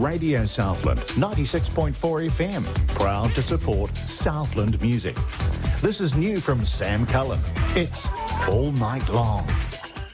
Radio Southland, 96.4 FM. Proud to support Southland music. This is new from Sam Cullen. It's All Night Long.